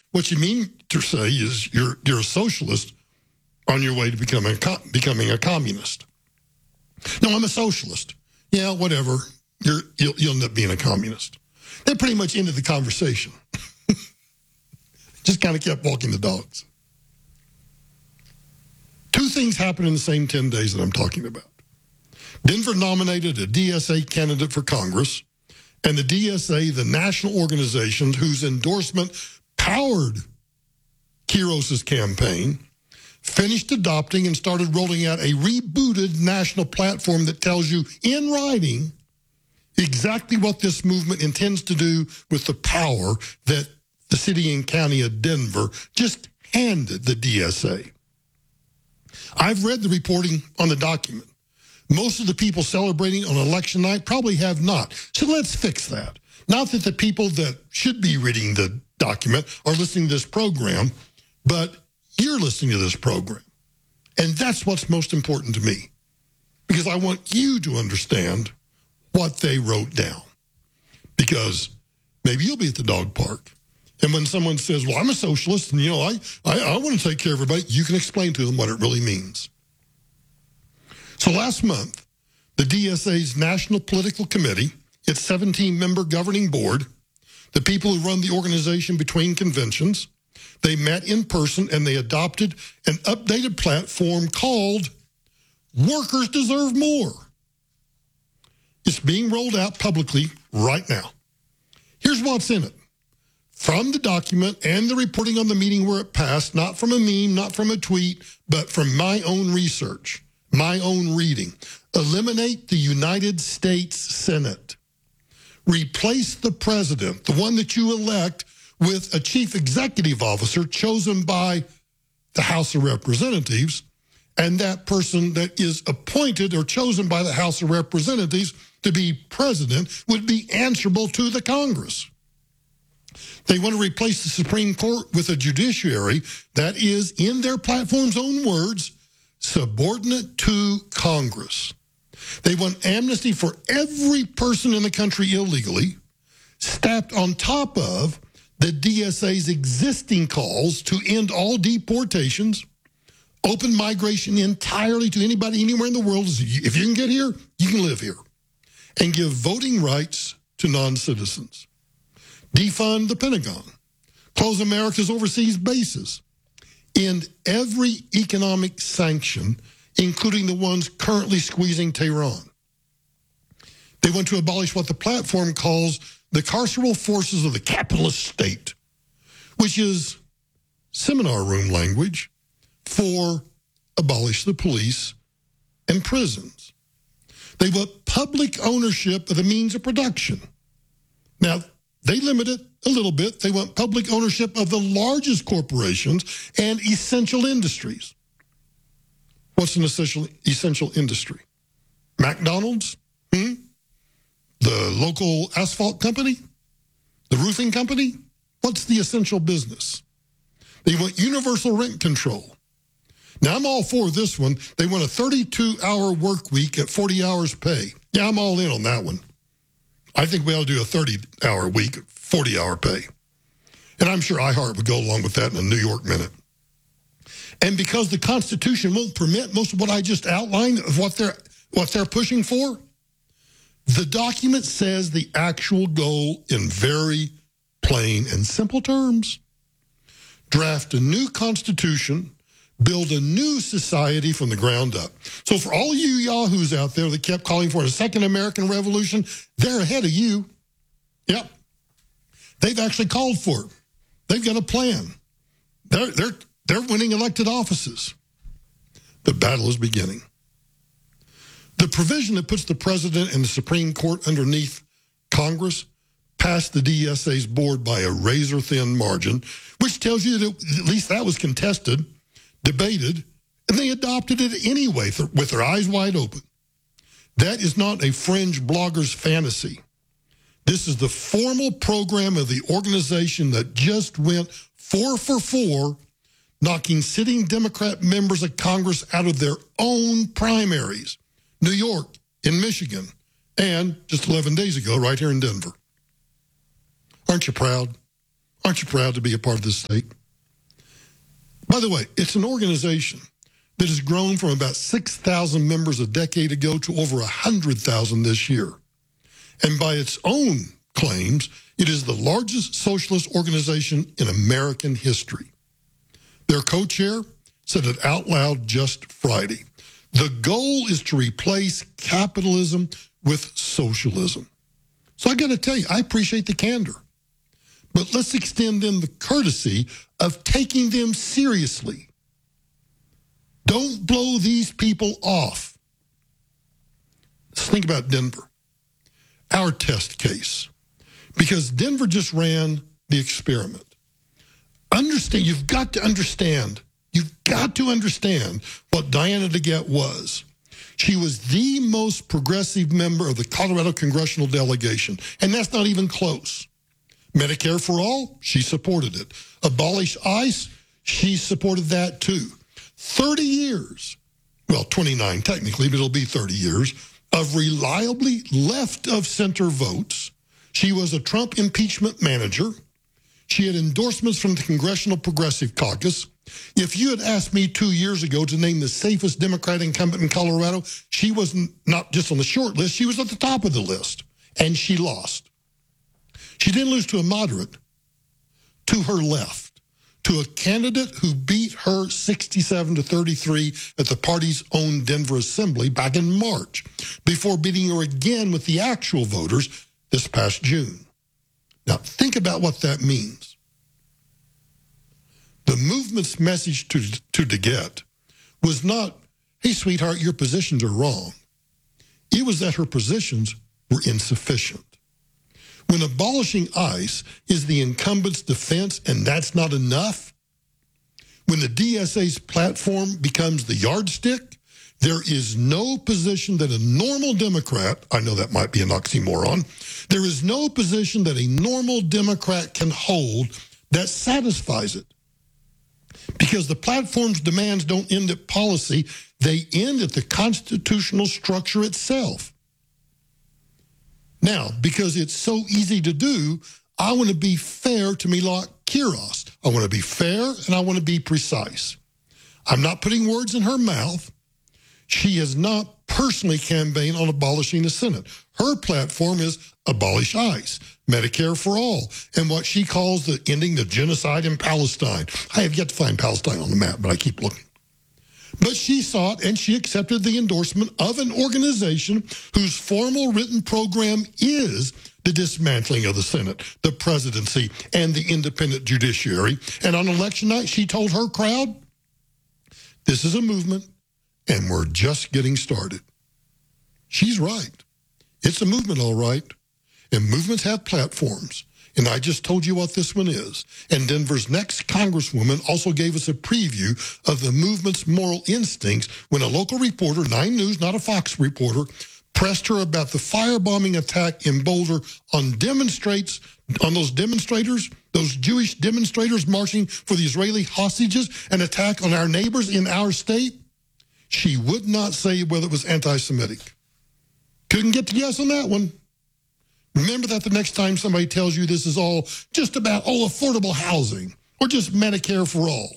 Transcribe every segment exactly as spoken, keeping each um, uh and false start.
what you mean to say is you're you're a socialist on your way to becoming a, becoming a communist. No, I'm a socialist. Yeah, whatever. You're, you'll, you'll end up being a communist. That pretty much ended the conversation. Just kind of kept walking the dogs. Two things happened in the same ten days that I'm talking about. Denver nominated a D S A candidate for Congress, and the D S A, the national organization whose endorsement powered Quiros's campaign, finished adopting and started rolling out a rebooted national platform that tells you in writing exactly what this movement intends to do with the power that the city and county of Denver just handed the D S A. I've read the reporting on the document. Most of the people celebrating on election night probably have not. So let's fix that. Not that the people that should be reading the document are listening to this program, but you're listening to this program. And that's what's most important to me, because I want you to understand what they wrote down. Because maybe you'll be at the dog park, and when someone says, well, I'm a socialist, and, you know, I, I, I want to take care of everybody, you can explain to them what it really means. So last month, the D S A's National Political Committee, its seventeen-member governing board, the people who run the organization between conventions, they met in person and they adopted an updated platform called Workers Deserve More. It's being rolled out publicly right now. Here's what's in it. From the document and the reporting on the meeting where it passed, not from a meme, not from a tweet, but from my own research, my own reading. Eliminate the United States Senate. Replace the president, the one that you elect, with a chief executive officer chosen by the House of Representatives, and that person that is appointed or chosen by the House of Representatives to be president would be answerable to the Congress. They want to replace the Supreme Court with a judiciary that is, in their platform's own words, subordinate to Congress. They want amnesty for every person in the country illegally, stacked on top of the D S A's existing calls to end all deportations, open migration entirely to anybody anywhere in the world. If you can get here, you can live here. And give voting rights to non-citizens. Defund the Pentagon. Close America's overseas bases. End every economic sanction, including the ones currently squeezing Tehran. They want to abolish what the platform calls the carceral forces of the capitalist state, which is seminar room language for abolish the police and prisons. They want public ownership of the means of production. Now, they limit it a little bit. They want public ownership of the largest corporations and essential industries. What's an essential, essential industry? McDonald's? Hmm? The local asphalt company? The roofing company? What's the essential business? They want universal rent control. Now, I'm all for this one. They want a thirty-two hour work week at forty hours pay. Yeah, I'm all in on that one. I think we ought to do a thirty hour week at forty hour pay. And I'm sure iHeart would go along with that in a New York minute. And because the Constitution won't permit most of what I just outlined of what they're, what they're pushing for, the document says the actual goal in very plain and simple terms. Draft a new Constitution, build a new society from the ground up. So for all you yahoos out there that kept calling for a second American Revolution, they're ahead of you. Yep. They've actually called for it. They've got a plan. They're, they're, they're winning elected offices. The battle is beginning. The provision that puts the president and the Supreme Court underneath Congress passed the D S A's board by a razor-thin margin, which tells you that it, at least that was contested, debated, and they adopted it anyway with their eyes wide open. That is not a fringe blogger's fantasy. This is the formal program of the organization that just went four for four, knocking sitting Democrat members of Congress out of their own primaries. New York, in Michigan, and just eleven days ago, right here in Denver. Aren't you proud? Aren't you proud to be a part of this state? By the way, it's an organization that has grown from about six thousand members a decade ago to over one hundred thousand this year. And by its own claims, it is the largest socialist organization in American history. Their co-chair said it out loud just Friday. The goal is to replace capitalism with socialism. So I got to tell you, I appreciate the candor. But let's extend them the courtesy of taking them seriously. Don't blow these people off. Let's think about Denver, our test case, because Denver just ran the experiment. Understand, you've got to understand, you've got to understand what Diana DeGette was. She was the most progressive member of the Colorado congressional delegation, and that's not even close. Medicare for all, she supported it. Abolish ICE, she supported that too. thirty years, well, twenty-nine technically, but it'll be thirty years, of reliably left-of-center votes. She was a Trump impeachment manager. She had endorsements from the Congressional Progressive Caucus. If you had asked me two years ago to name the safest Democrat incumbent in Colorado, she was not just on the short list, she was at the top of the list, and she lost. She didn't lose to a moderate, to her left, to a candidate who beat her sixty-seven to thirty-three at the party's own Denver Assembly back in March, before beating her again with the actual voters this past June. Now, think about what that means. The movement's message to, to DeGette was not, hey, sweetheart, your positions are wrong. It was that her positions were insufficient. When abolishing ICE is the incumbent's defense and that's not enough, when the D S A's platform becomes the yardstick, there is no position that a normal Democrat, I know that might be an oxymoron, there is no position that a normal Democrat can hold that satisfies it. Because the platform's demands don't end at policy, they end at the constitutional structure itself. Now, because it's so easy to do, I want to be fair to Milot Kiros. I want to be fair and I want to be precise. I'm not putting words in her mouth. She has not personally campaigned on abolishing the Senate. Her platform is abolish ICE, Medicare for all, and what she calls the ending the genocide in Palestine. I have yet to find Palestine on the map, but I keep looking. But she sought and she accepted the endorsement of an organization whose formal written program is the dismantling of the Senate, the presidency, and the independent judiciary. And on election night, she told her crowd, this is a movement, and we're just getting started. She's right. It's a movement, all right. And movements have platforms. And I just told you what this one is. And Denver's next congresswoman also gave us a preview of the movement's moral instincts when a local reporter, Nine News, not a Fox reporter, pressed her about the firebombing attack in Boulder on demonstrates on those demonstrators, those Jewish demonstrators marching for the Israeli hostages, an attack on our neighbors in our state. She would not say whether it was anti-Semitic. Couldn't get to yes on that one. Remember that the next time somebody tells you this is all just about, oh, affordable housing or just Medicare for all.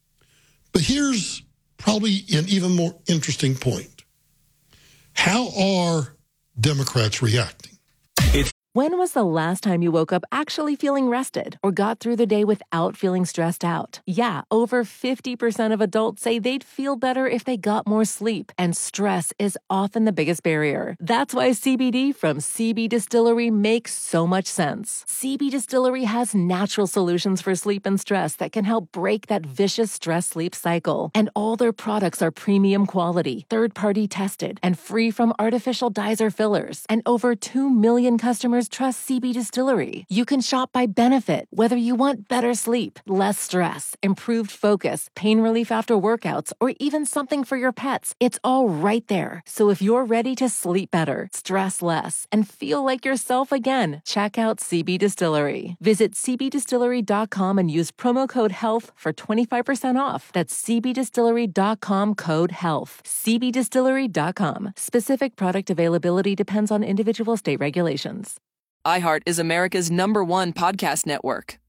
But here's probably an even more interesting point. How are Democrats reacting? It's When was the last time you woke up actually feeling rested or got through the day without feeling stressed out? Yeah, over fifty percent of adults say they'd feel better if they got more sleep, and stress is often the biggest barrier. That's why C B D from C B Distillery makes so much sense. C B Distillery has natural solutions for sleep and stress that can help break that vicious stress-sleep cycle. And all their products are premium quality, third-party tested, and free from artificial dyes or fillers. And over two million customers trust C B Distillery. You can shop by benefit, whether you want better sleep, less stress, improved focus, pain relief after workouts, or even something for your pets. It's all right there. So if you're ready to sleep better, stress less, and feel like yourself again, check out C B Distillery. Visit c b distillery dot com and use promo code HEALTH for twenty-five percent off. That's c b distillery dot com code HEALTH. c b distillery dot com. Specific product availability depends on individual state regulations. iHeart is America's number one podcast network.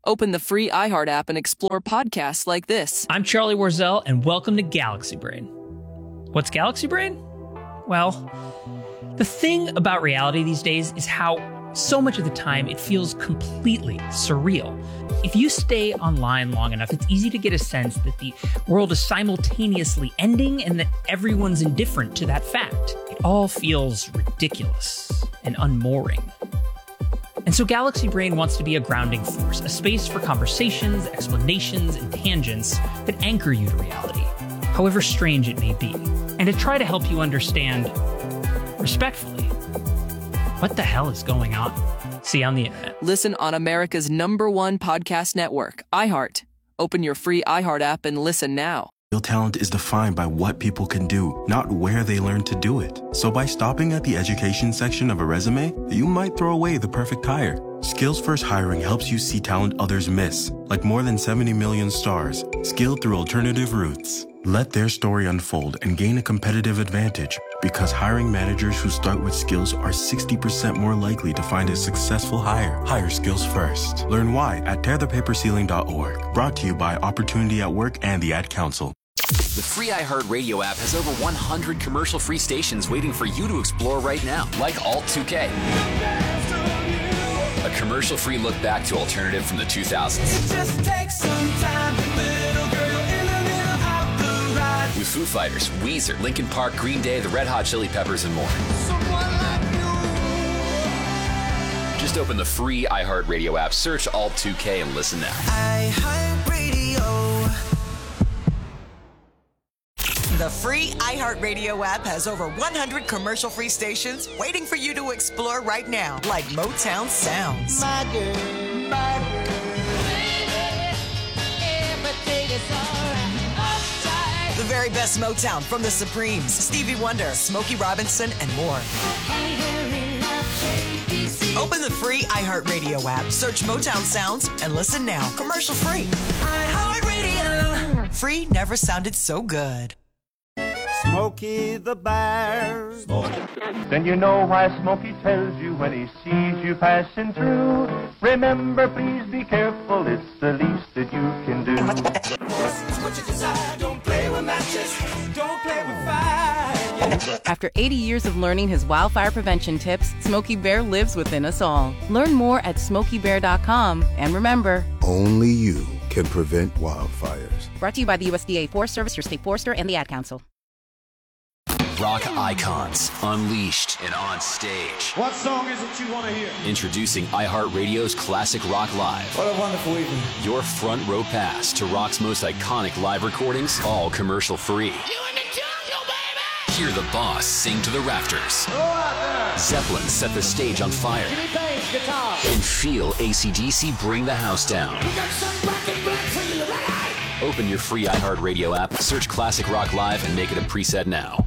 Open the free iHeart app and explore podcasts like this. I'm Charlie Warzel, and welcome to Galaxy Brain. What's Galaxy Brain? Well, the thing about reality these days is how so much of the time it feels completely surreal. If you stay online long enough, it's easy to get a sense that the world is simultaneously ending and that everyone's indifferent to that fact. It all feels ridiculous and unmooring. And so Galaxy Brain wants to be a grounding force, a space for conversations, explanations, and tangents that anchor you to reality, however strange it may be, and to try to help you understand, respectfully, what the hell is going on? See you on the internet. Listen on America's number one podcast network, iHeart. Open your free iHeart app and listen now. Real talent is defined by what people can do, not where they learn to do it. So by stopping at the education section of a resume, you might throw away the perfect hire. Skills First Hiring helps you see talent others miss, like more than seventy million stars, skilled through alternative routes. Let their story unfold and gain a competitive advantage, because hiring managers who start with skills are sixty percent more likely to find a successful hire. Hire skills first. Learn why at tear the paper ceiling dot org. Brought to you by Opportunity at Work and the Ad Council. The free iHeartRadio app has over one hundred commercial-free stations waiting for you to explore right now, like Alt two K. A commercial-free look back to alternative from the two thousands. It just takes some time, little girl in the middle of the ride. With Foo Fighters, Weezer, Linkin Park, Green Day, the Red Hot Chili Peppers, and more. Someone like you. Just open the free iHeartRadio app, search Alt two K, and listen now. iHeartRadio. The free iHeartRadio app has over one hundred commercial-free stations waiting for you to explore right now, like Motown Sounds. My girl, my girl. Baby, everything is all right. Upside. The very best Motown from the Supremes, Stevie Wonder, Smokey Robinson, and more. Open the free iHeartRadio app, search Motown Sounds, and listen now, commercial-free. iHeartRadio. Free never sounded so good. Smokey the Bear. Then you know why Smokey tells you when he sees you passing through. Remember, please be careful, it's the least that you can do. What you desire, don't play with matches, don't play with fire. After eighty years of learning his wildfire prevention tips, Smokey Bear lives within us all. Learn more at smokey bear dot com. And remember, only you can prevent wildfires. Brought to you by the U S D A Forest Service, your state forester, and the Ad Council. Rock icons, unleashed and on stage. What song is it you want to hear? Introducing iHeartRadio's Classic Rock Live. What a wonderful evening. Your front row pass to rock's most iconic live recordings, all commercial free. You in the jungle, baby! Hear the boss sing to the rafters. Go out there. Zeppelin set the stage on fire. Jimmy Page, guitar. And feel A C D C bring the house down. We got some black and black for you, right? Open your free iHeartRadio app, search Classic Rock Live, and make it a preset now.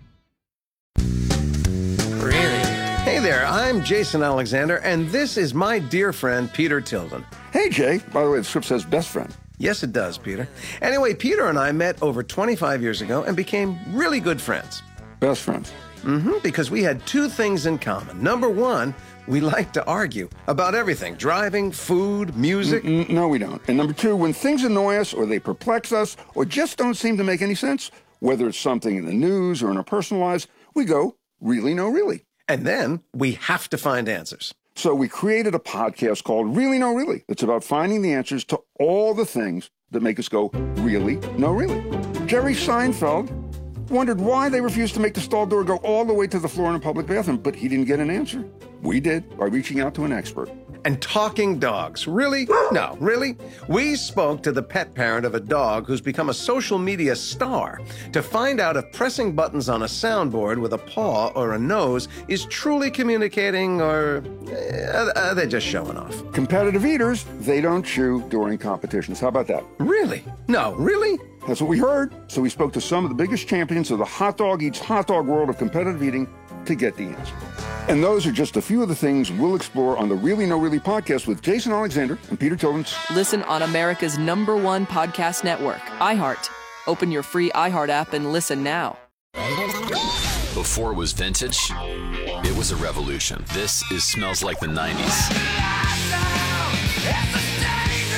Hey there, I'm Jason Alexander, and this is my dear friend, Peter Tilden. Hey, Jay. By the way, the script says best friend. Yes, it does, Peter. Anyway, Peter and I met over twenty-five years ago and became really good friends. Best friends. Mm-hmm, because we had two things in common. Number one, we like to argue about everything. Driving, food, music. Mm-mm, no, we don't. And number two, when things annoy us or they perplex us or just don't seem to make any sense, whether it's something in the news or in our personal lives, we go, really, no, really. And then we have to find answers. So we created a podcast called Really No Really. It's about finding the answers to all the things that make us go, really, no, really. Jerry Seinfeld wondered why they refused to make the stall door go all the way to the floor in a public bathroom, but he didn't get an answer. We did by reaching out to an expert. And talking dogs. Really? No, really? We spoke to the pet parent of a dog who's become a social media star to find out if pressing buttons on a soundboard with a paw or a nose is truly communicating, or uh, are they just showing off? Competitive eaters, they don't chew during competitions. How about that? Really? No, really? That's what we heard. So we spoke to some of the biggest champions of the hot dog eats hot dog world of competitive eating to get the answer. And those are just a few of the things we'll explore on the Really No Really podcast with Jason Alexander and Peter Tilden. Listen on America's number one podcast network, iHeart. Open your free iHeart app and listen now. Before it was vintage, it was a revolution. This is Smells Like the nineties.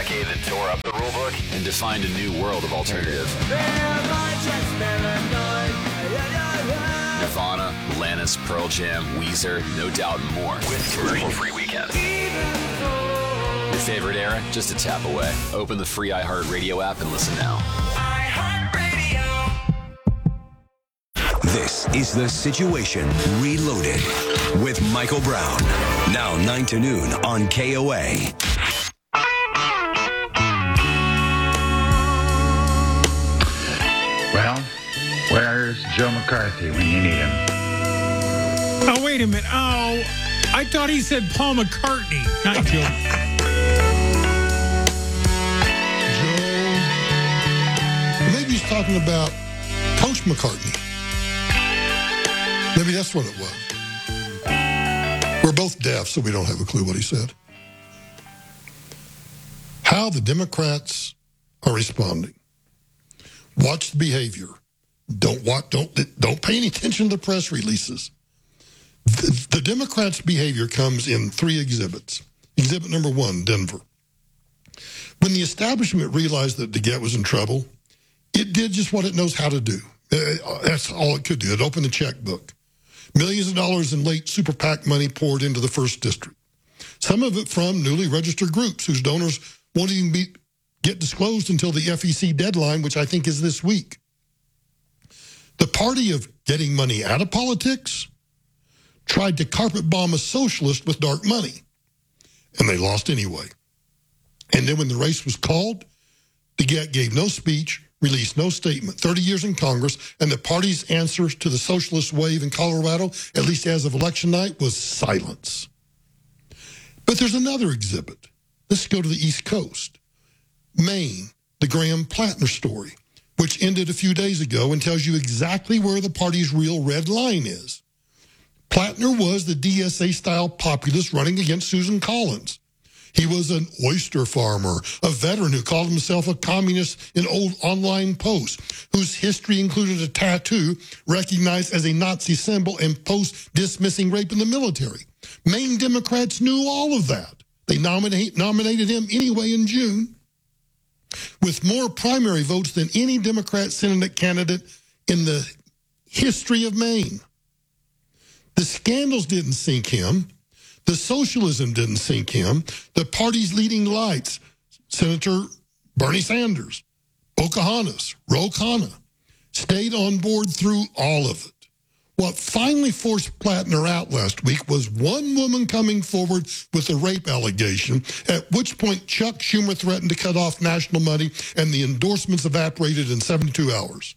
decade that tore up the rulebook and defined a new world of alternative. Nirvana, Alanis, Pearl Jam, Weezer, No Doubt, and more. With commercial-free weekends. Your favorite era? Just a tap away. Open the free iHeartRadio app and listen now. This is The Situation Reloaded with Michael Brown. Now nine to noon on K O A. Well, where's Joe McCarthy when you need him? Oh, wait a minute. Oh, I thought he said Paul McCartney, not Joe. Joe. Maybe he's talking about Coach McCartney. Maybe that's what it was. We're both deaf, so we don't have a clue what he said. How the Democrats are responding. Watch the behavior. Don't watch, don't don't pay any attention to the press releases. The, the Democrats' behavior comes in three exhibits. Exhibit number one, Denver. When the establishment realized that DeGette was in trouble, it did just what it knows how to do. Uh, that's all it could do. It opened the checkbook. Millions of dollars in late super PAC money poured into the first district. Some of it from newly registered groups whose donors won't even be, get disclosed until the F E C deadline, which I think is this week. The party of getting money out of politics tried to carpet bomb a socialist with dark money, and they lost anyway. And then when the race was called, DeGette gave no speech, released no statement. thirty years in Congress, and the party's answers to the socialist wave in Colorado, at least as of election night, was silence. But there's another exhibit. Let's go to the East Coast. Maine, the Graham Plattner story, which ended a few days ago and tells you exactly where the party's real red line is. Plattner was the D S A-style populist running against Susan Collins. He was an oyster farmer, a veteran who called himself a communist in old online posts, whose history included a tattoo recognized as a Nazi symbol and posts dismissing rape in the military. Maine Democrats knew all of that. They nominate, nominated him anyway in June, with more primary votes than any Democrat Senate candidate in the history of Maine. The scandals didn't sink him. The socialism didn't sink him. The party's leading lights, Senator Bernie Sanders, Pocahontas, Ro Khanna, stayed on board through all of it. What finally forced Plattner out last week was one woman coming forward with a rape allegation, at which point Chuck Schumer threatened to cut off national money and the endorsements evaporated in seventy-two hours.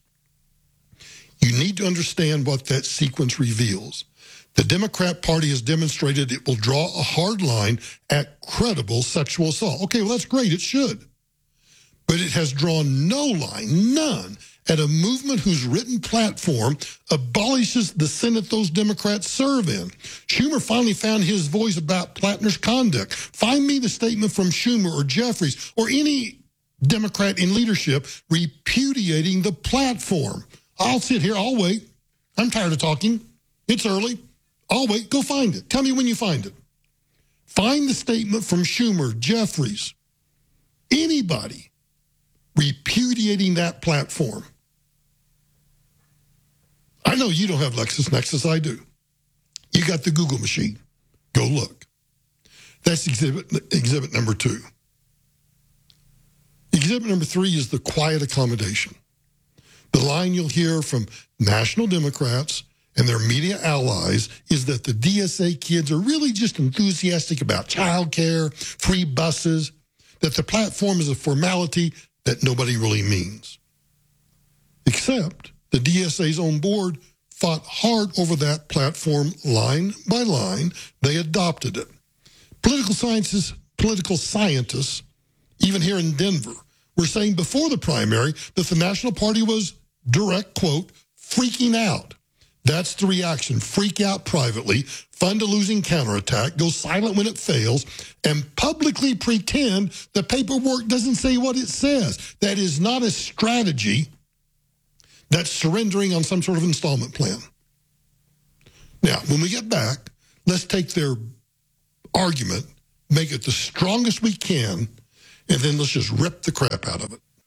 You need to understand what that sequence reveals. The Democrat Party has demonstrated it will draw a hard line at credible sexual assault. Okay, well, that's great. It should. But it has drawn no line, none, at a movement whose written platform abolishes the Senate those Democrats serve in. Schumer finally found his voice about Plattner's conduct. Find me the statement from Schumer or Jeffries or any Democrat in leadership repudiating the platform. I'll sit here. I'll wait. I'm tired of talking. It's early. I'll wait. Go find it. Tell me when you find it. Find the statement from Schumer, Jeffries, anybody repudiating that platform. I know you don't have LexisNexis. I do. You got the Google machine. Go look. That's exhibit, exhibit number two. Exhibit number three is the quiet accommodation. The line you'll hear from national Democrats and their media allies is that the D S A kids are really just enthusiastic about child care, free buses, that the platform is a formality that nobody really means. Except the D S A's own board fought hard over that platform line by line. They adopted it. Political scientists, political scientists, even here in Denver, were saying before the primary that the National Party was, direct quote, freaking out. That's the reaction. Freak out privately, fund a losing counterattack, go silent when it fails, and publicly pretend the paperwork doesn't say what it says. That is not a strategy. That's surrendering on some sort of installment plan. Now, when we get back, let's take their argument, make it the strongest we can, and then let's just rip the crap out of it.